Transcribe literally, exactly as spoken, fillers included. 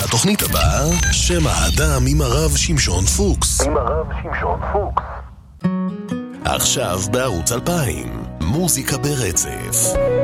בתוכנית הבאה, שם האדם עם הרב שמשון פוקס. עם הרב שמשון פוקס. עכשיו בערוץ אלפיים, מוזיקה ברצף.